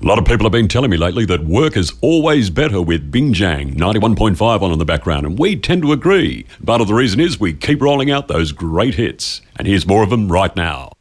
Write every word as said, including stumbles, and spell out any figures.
A lot of people have been telling me lately that work is always better with Bingjang ninety-one point five on in the background, and we tend to agree. Part of the reason is we keep rolling out those great hits. And here's more of them right now.